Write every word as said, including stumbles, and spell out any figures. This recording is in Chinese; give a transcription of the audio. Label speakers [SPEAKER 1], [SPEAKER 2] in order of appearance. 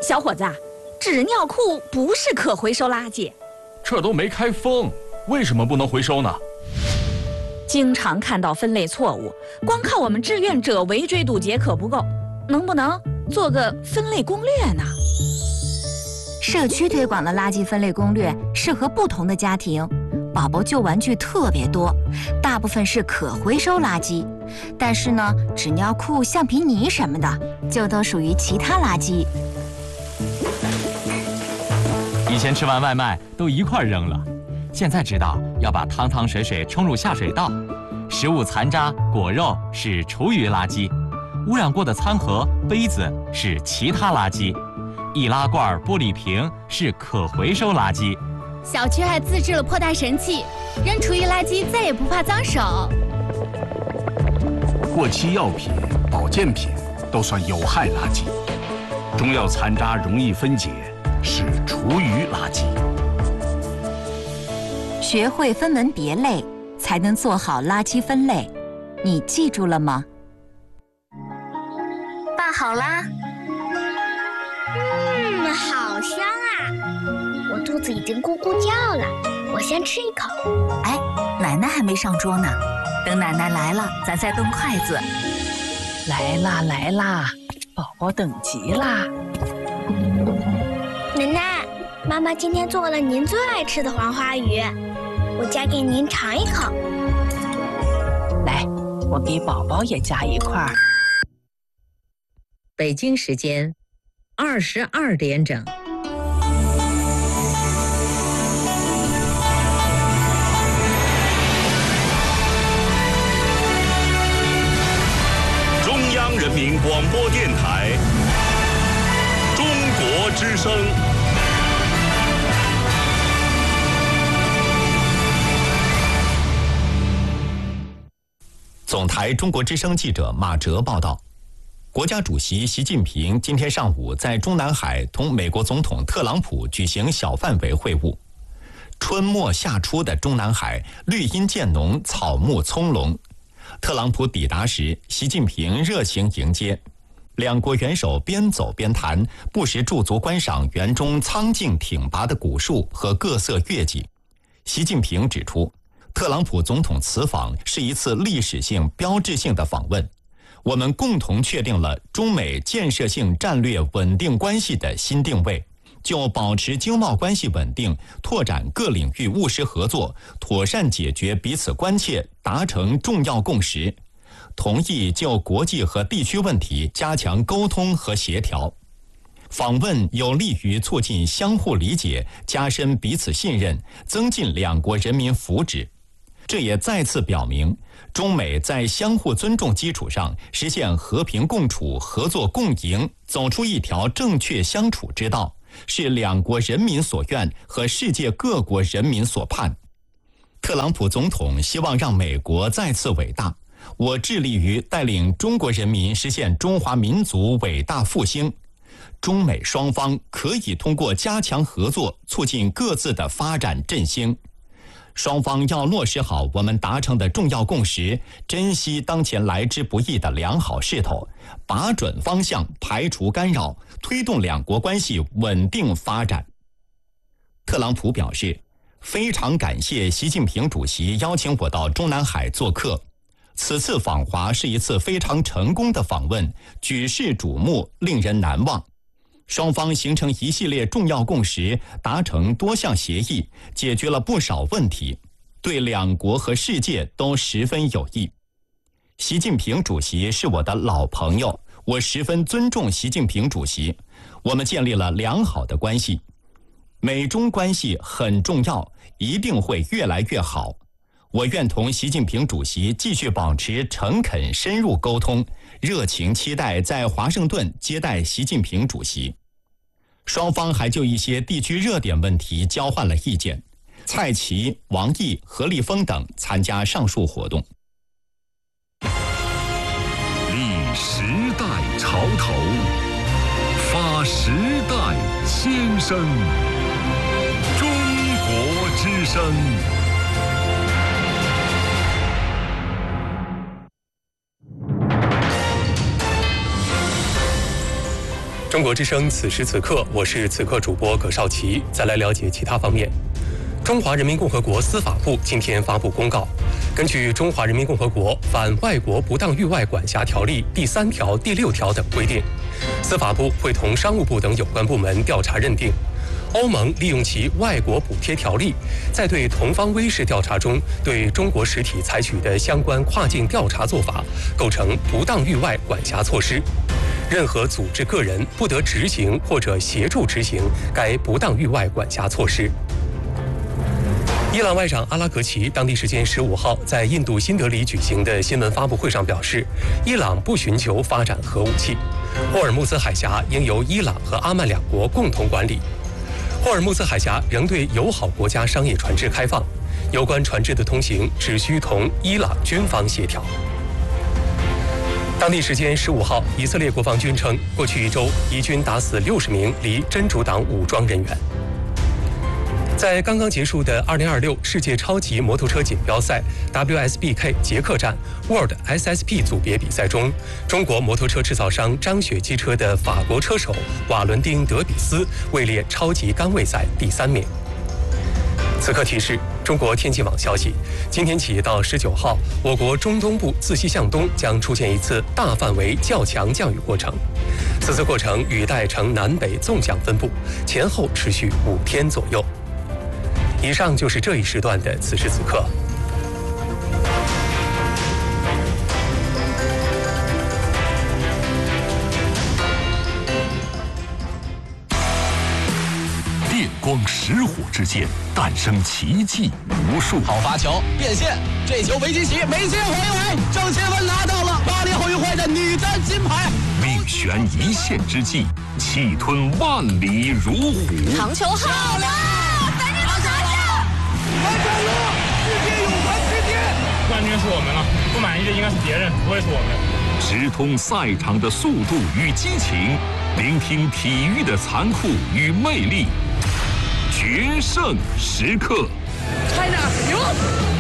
[SPEAKER 1] 小伙子，纸尿裤不是可回收垃圾。
[SPEAKER 2] 这都没开封，为什么不能回收呢？
[SPEAKER 1] 经常看到分类错误，光靠我们志愿者围追堵截可不够，能不能做个分类攻略呢？
[SPEAKER 3] 社区推广的垃圾分类攻略适合不同的家庭。宝宝旧玩具特别多，大部分是可回收垃圾，但是呢，纸尿裤、橡皮泥什么的就都属于其他垃圾。
[SPEAKER 4] 以前吃完外卖都一块扔了，现在知道要把汤汤水水冲入下水道。食物残渣、果肉是厨余垃圾，污染过的餐盒、杯子是其他垃圾，易拉罐、玻璃瓶是可回收垃圾。
[SPEAKER 5] 小区还自制了破袋神器，扔厨余垃圾再也不怕脏手。
[SPEAKER 6] 过期药品、保健品都算有害垃圾，中药残渣容易分解，是厨余垃圾。
[SPEAKER 3] 学会分门别类，才能做好垃圾分类。你记住了吗？
[SPEAKER 7] 拌好啦。嗯，好香啊！我肚子已经咕咕叫了，我先吃一口。
[SPEAKER 3] 哎，奶奶还没上桌呢，等奶奶来了，咱再动筷子。
[SPEAKER 1] 来啦来啦，宝宝等急啦！
[SPEAKER 7] 奶奶，妈妈今天做了您最爱吃的黄花鱼，我夹给您尝一口。
[SPEAKER 1] 来，我给宝宝也夹一块。
[SPEAKER 8] 北京时间二十二点整。
[SPEAKER 6] 中央人民广播电台中国之声。
[SPEAKER 9] 总台中国之声记者马哲报道，国家主席习近平今天上午在中南海同美国总统特朗普举行小范围会晤。春末夏初的中南海绿荫渐浓，草木葱茏。特朗普抵达时，习近平热情迎接，两国元首边走边谈，不时驻足观赏园中苍劲挺拔的古树和各色月季。习近平指出，特朗普总统此访是一次历史性、标志性的访问，我们共同确定了中美建设性战略稳定关系的新定位，就保持经贸关系稳定、拓展各领域务实合作、妥善解决彼此关切达成重要共识，同意就国际和地区问题加强沟通和协调。访问有利于促进相互理解，加深彼此信任，增进两国人民福祉。这也再次表明，中美在相互尊重基础上实现和平共处、合作共赢，走出一条正确相处之道，是两国人民所愿和世界各国人民所盼。特朗普总统希望让美国再次伟大，我致力于带领中国人民实现中华民族伟大复兴。中美双方可以通过加强合作，促进各自的发展振兴。双方要落实好我们达成的重要共识，珍惜当前来之不易的良好势头，把准方向，排除干扰，推动两国关系稳定发展。特朗普表示，非常感谢习近平主席邀请我到中南海做客，此次访华是一次非常成功的访问，举世瞩目，令人难忘。双方形成一系列重要共识，达成多项协议，解决了不少问题，对两国和世界都十分有益。习近平主席是我的老朋友，我十分尊重习近平主席，我们建立了良好的关系。美中关系很重要，一定会越来越好。我愿同习近平主席继续保持诚恳深入沟通，热情期待在华盛顿接待习近平主席。双方还就一些地区热点问题交换了意见，蔡奇、王毅、何立峰等参加上述活动。
[SPEAKER 6] 立时代潮头，发时代先声，中国之声。
[SPEAKER 10] 中国之声此时此刻，我是此刻主播葛少奇。再来了解其他方面。中华人民共和国司法部今天发布公告，根据《中华人民共和国反外国不当域外管辖条例》第三条、第六条等规定，司法部会同商务部等有关部门调查认定，欧盟利用其外国补贴条例，在对同方威视调查中对中国实体采取的相关跨境调查做法，构成不当域外管辖措施。任何组织、个人不得执行或者协助执行该不当域外管辖措施。伊朗外长阿拉格齐当地时间十五号在印度新德里举行的新闻发布会上表示，伊朗不寻求发展核武器，霍尔木兹海峡应由伊朗和阿曼两国共同管理。霍尔木兹海峡仍对友好国家商业船只开放，有关船只的通行只需同伊朗军方协调。当地时间十五号，以色列国防军称，过去一周以军打死六十名离真主党武装人员。在刚刚结束的二零二六世界超级摩托车锦标赛 W S B K 捷克站 World S S P 组别比赛中，中国摩托车制造商张雪机车的法国车手瓦伦丁·德比斯位列超级杆位赛第三名。此刻提示：中国天气网消息，今天起到十九号，我国中东部自西向东将出现一次大范围较强降雨过程。此次过程雨带呈南北纵向分布，前后持续五天左右。以上就是这一时段的此时此刻。
[SPEAKER 6] 电光石火之间，诞生奇迹无数。
[SPEAKER 11] 好发球，变线，这球维基奇没接回来，郑钦文拿到了巴黎奥运会的女单金牌。
[SPEAKER 6] 命悬一线之际，气吞万里如虎。
[SPEAKER 1] 长球好了！
[SPEAKER 11] 完成了！世界有盘之天，
[SPEAKER 12] 冠军是我们了，不满意的应该是别人，不会是我们。
[SPEAKER 6] 直通赛场的速度与激情，聆听体育的残酷与魅力，决胜时刻。
[SPEAKER 11] China 赢！